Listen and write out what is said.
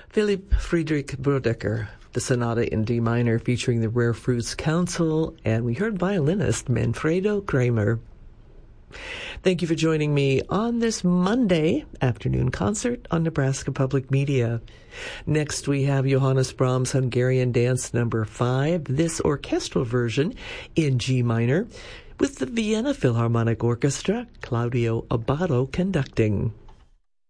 Philipp Friedrich Brodecker, the Sonata in D minor featuring the Rare Fruits Council, and we heard violinist Manfredo Kramer. Thank you for joining me on this Monday afternoon concert on Nebraska Public Media. Next, we have Johannes Brahms' Hungarian Dance No. 5, this orchestral version in G minor, with the Vienna Philharmonic Orchestra, Claudio Abbado conducting.